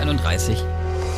7:31 Uhr.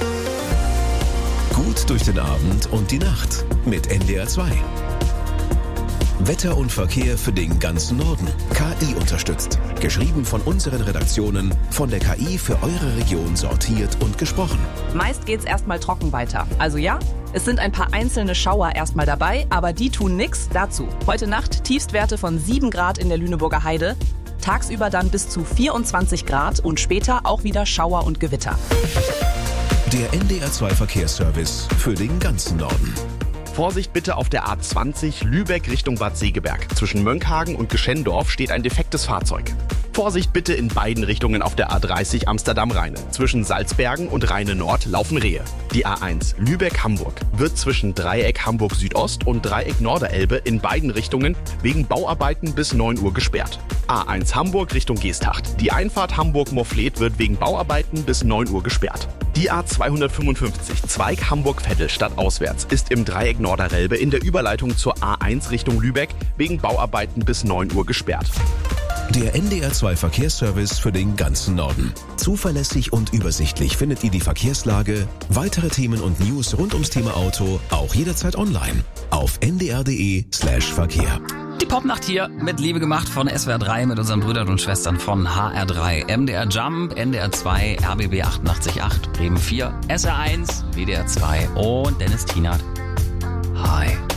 Gut durch den Abend und die Nacht mit NDR 2. Wetter und Verkehr für den ganzen Norden. KI unterstützt. Geschrieben von unseren Redaktionen, von der KI für eure Region sortiert und gesprochen. Meist geht's erstmal trocken weiter. Also ja, es sind ein paar einzelne Schauer erstmal dabei, aber die tun nix dazu. Heute Nacht Tiefstwerte von 7 Grad in der Lüneburger Heide. Tagsüber dann bis zu 24 Grad und später auch wieder Schauer und Gewitter. Der NDR 2 Verkehrsservice für den ganzen Norden. Vorsicht bitte auf der A20 Lübeck Richtung Bad Segeberg. Zwischen Mönckehagen und Geschendorf steht ein defektes Fahrzeug. Vorsicht bitte in beiden Richtungen auf der A30 Amsterdam-Rheine. Zwischen Salzbergen und Rheine Nord laufen Rehe. Die A1 Lübeck-Hamburg wird zwischen Dreieck Hamburg Südost und Dreieck Norderelbe in beiden Richtungen wegen Bauarbeiten bis 9 Uhr gesperrt. A1 Hamburg Richtung Geesthacht. Die Einfahrt Hamburg-Morfleet wird wegen Bauarbeiten bis 9 Uhr gesperrt. Die A255 Zweig Hamburg-Vettel stadtauswärts ist im Dreieck Norderelbe in der Überleitung zur A1 Richtung Lübeck wegen Bauarbeiten bis 9 Uhr gesperrt. Der NDR 2 Verkehrsservice für den ganzen Norden. Zuverlässig und übersichtlich findet ihr die Verkehrslage, weitere Themen und News rund ums Thema Auto auch jederzeit online auf ndr.de/Verkehr. Die Popnacht hier mit Liebe gemacht von SWR 3 mit unseren Brüdern und Schwestern von HR3, MDR Jump, NDR 2, RBB 88.8, Bremen 4, SR1, WDR 2 und Dennis Tienert. Hi.